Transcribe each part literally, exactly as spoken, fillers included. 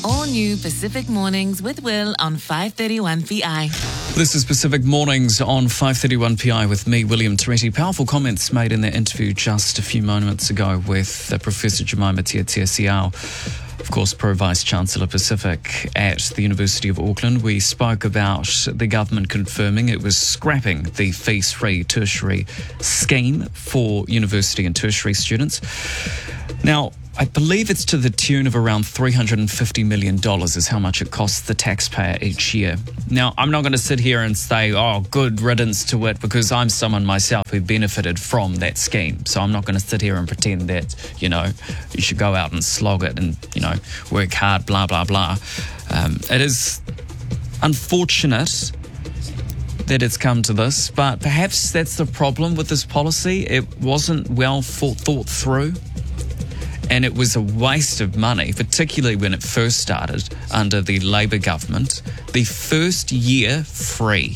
All new Pacific Mornings with Will on five thirty-one P I. This is Pacific Mornings on five thirty-one P I with me, William Toretti. Powerful comments made in that interview just a few moments ago with uh, Professor Jemima Tiatia Siao, of course, Pro Vice-Chancellor Pacific at the University of Auckland. We spoke about the government confirming it was scrapping the fees-free tertiary scheme for university and tertiary students. Now, I believe it's to the tune of around three hundred fifty million dollars is how much it costs the taxpayer each year. Now, I'm not going to sit here and say, oh, good riddance to it, because I'm someone myself who benefited from that scheme. So I'm not going to sit here and pretend that, you know, you should go out and slog it and, you know, work hard, blah, blah, blah. Um, it is unfortunate that it's come to this, but perhaps that's the problem with this policy. It wasn't well thought, thought through. And it was a waste of money, particularly when it first started under the Labour government. The first year free.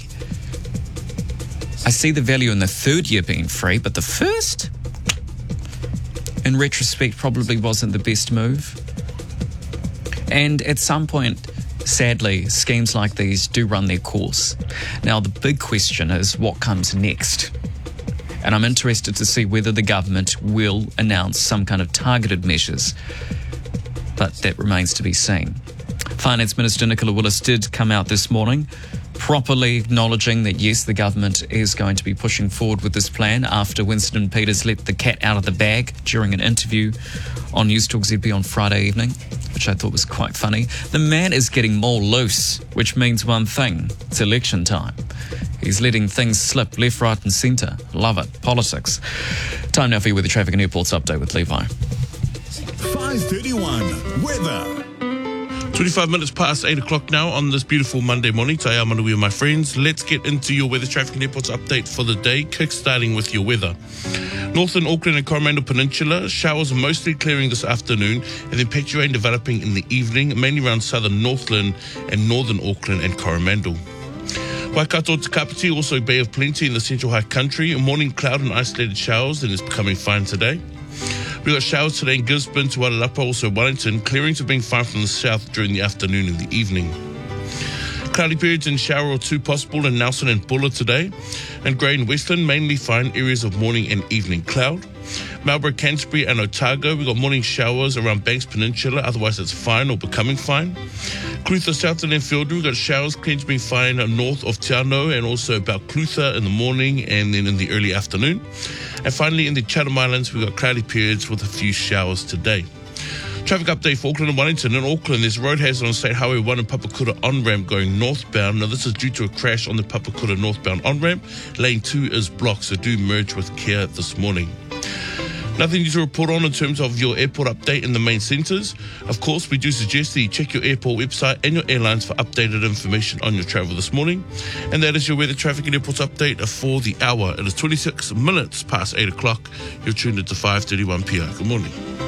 I see the value in the third year being free, but the first, in retrospect, probably wasn't the best move. And at some point, sadly, schemes like these do run their course. Now, the big question is what comes next? And I'm interested to see whether the government will announce some kind of targeted measures. But that remains to be seen. Finance Minister Nicola Willis did come out this morning, properly acknowledging that, yes, the government is going to be pushing forward with this plan after Winston Peters let the cat out of the bag during an interview on News Talk Z B on Friday evening, which I thought was quite funny. The man is getting more loose, which means one thing. It's election time. He's letting things slip left, right and centre. Love it. Politics. Time now for you with the Traffic and Airports Update with Levi. five thirty-one Weather. twenty-five minutes past eight o'clock now on this beautiful Monday morning. Taia Manui, my friends. Let's get into your weather, traffic and airports update for the day, kick-starting with your weather. Northern Auckland and Coromandel Peninsula, showers mostly clearing this afternoon, and then patchy rain developing in the evening, mainly around southern Northland and northern Auckland and Coromandel. Waikato to Kapiti, also Bay of Plenty in the central high country. Morning cloud and isolated showers, and it's becoming fine today. We got showers today in Gisborne to Wailapa, also Wellington. Clearings have been fine from the south during the afternoon and the evening. Cloudy periods and shower or two possible in Nelson and Bulla today. And grey and Westland, mainly fine areas of morning and evening cloud. Marlborough, Canterbury and Otago, we got morning showers around Banks Peninsula, otherwise it's fine or becoming fine. Clutha, Southern and Fielder, we got showers, clean to being fine north of Te Anau and also about Clutha in the morning and then in the early afternoon. And finally in the Chatham Islands, we got cloudy periods with a few showers today. Traffic update for Auckland and Wellington. In Auckland, there's a road hazard on State Highway one and Papakura on-ramp going northbound. Now, this is due to a crash on the Papakura northbound on-ramp. Lane two is blocked, so do merge with care this morning. Nothing new to report on in terms of your airport update in the main centres. Of course, we do suggest that you check your airport website and your airlines for updated information on your travel this morning. And that is your weather, traffic and airports update for the hour. It is twenty-six minutes past eight o'clock. You're tuned into five thirty-one P I. Good morning.